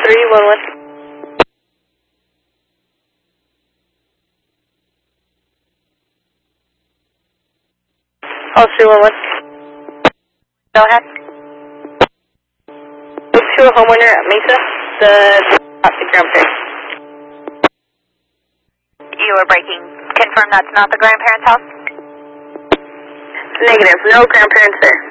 311. Call 311. Go ahead. Move to a homeowner at Mesa, not the grandparents. You were breaking. Confirm that's not the grandparents' house? Negative. No grandparents there.